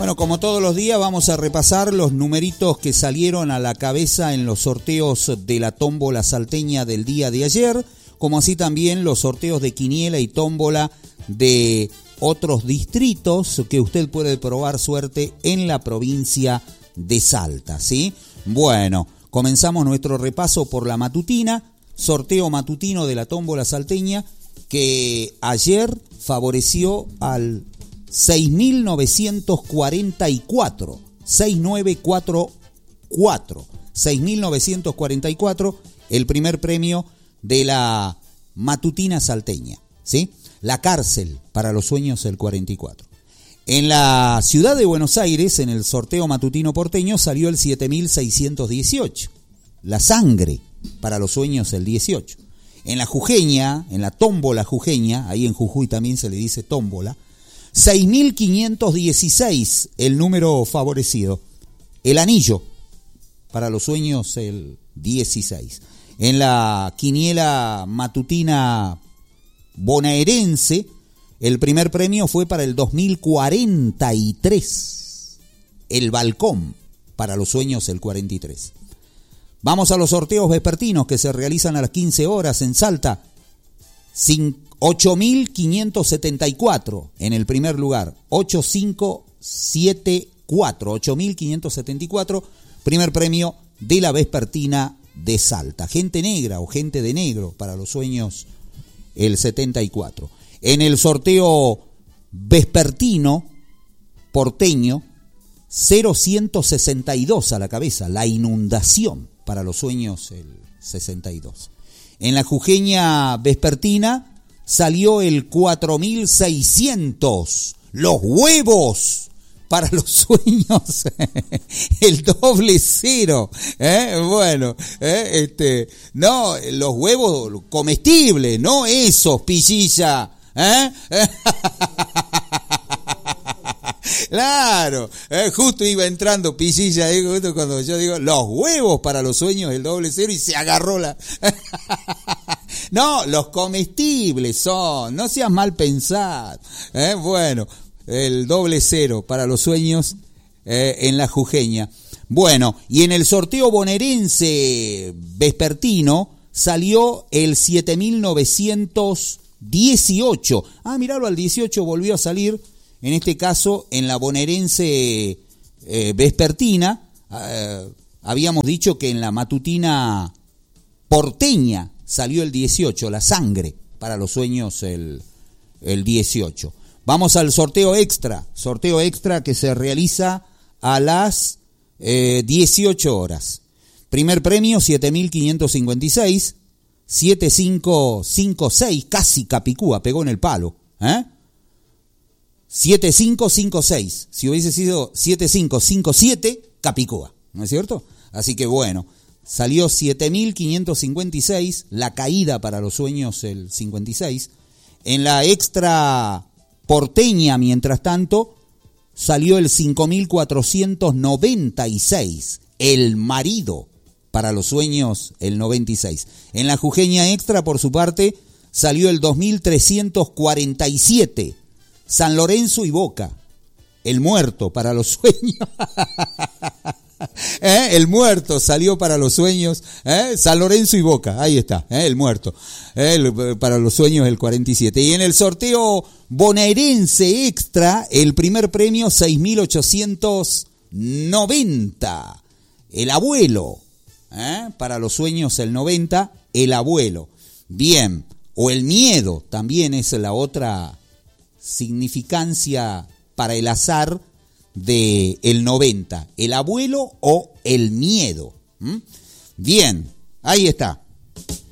Bueno, como todos los días vamos a repasar los numeritos que salieron a la cabeza en los sorteos de la tómbola salteña del día de ayer, como así también los sorteos de quiniela y tómbola de otros distritos que usted puede probar suerte en la provincia de Salta, ¿sí? Bueno, comenzamos nuestro repaso por la matutina, sorteo matutino de la tómbola salteña que ayer favoreció al 6.944, 6.944, el primer premio de la matutina salteña, ¿sí? La cárcel para los sueños el 44. En la ciudad de Buenos Aires, en el sorteo matutino porteño, salió el 7.618, la sangre para los sueños el 18. En la jujeña, en la tómbola jujeña, ahí en Jujuy también se le dice tómbola, 6.516 el número favorecido. El anillo para los sueños el 16. En la quiniela matutina bonaerense, el primer premio fue para el 2043. El balcón para los sueños el 43. Vamos a los sorteos vespertinos que se realizan a las 15 horas en Salta. 8.574 en el primer lugar, 8.574, primer premio de la vespertina de Salta. Gente negra o gente de negro para los sueños el 74. En el sorteo vespertino porteño, 0.162 a la cabeza, la inundación para los sueños el 62. En la jujeña vespertina salió el 4.600, los huevos para los sueños, el doble cero, bueno, no, los huevos comestibles, no esos, pillilla, Claro, justo iba entrando Pisilla, justo cuando yo digo los huevos para los sueños, el doble cero, y se agarró la... No, los comestibles son, no seas mal pensado. Bueno, el doble cero para los sueños en la jujeña. Bueno, y en el sorteo bonaerense vespertino salió el 7.918. Ah, miralo, al 18 volvió a salir. En este caso, en la bonaerense vespertina, habíamos dicho que en la matutina porteña salió el 18, la sangre para los sueños el 18. Vamos al sorteo extra que se realiza a las 18 horas. Primer premio 7.556, 7556, casi Capicúa, pegó en el palo, 7556, si hubiese sido 7557, Capicúa, ¿no es cierto? Así que bueno, salió 7.556, la caída para los sueños el 56. En la extra porteña, mientras tanto, salió el 5.496, el marido para los sueños el 96. En la jujeña extra, por su parte, salió el 2.347, San Lorenzo y Boca, el muerto para los sueños. El muerto salió para los sueños, San Lorenzo y Boca, ahí está, el muerto, para los sueños el 47. Y en el sorteo bonaerense extra, el primer premio 6.890, el abuelo, para los sueños el 90, el abuelo. Bien, o el miedo también es la otra significancia para el azar de el 90, el abuelo o el miedo. Bien, ahí está.